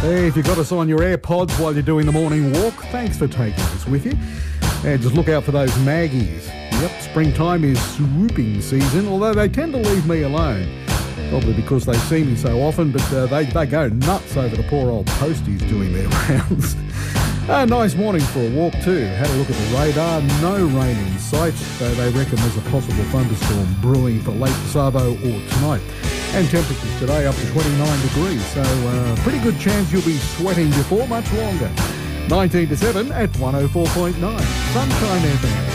Hey, if you've got us on your AirPods while you're doing the morning walk, thanks for taking us with you. And just look out for those Maggies. Yep, springtime is swooping season, although they tend to leave me alone. Probably because they see me so often, but they go nuts over the poor old posties doing their rounds. A nice morning for a walk too. Had a look at the radar, no rain in sight, though they reckon there's a possible thunderstorm brewing for late Savo or tonight. And temperatures today up to 29 degrees, so pretty good chance you'll be sweating before much longer. 19 to 7 at 104.9. Sunshine FM.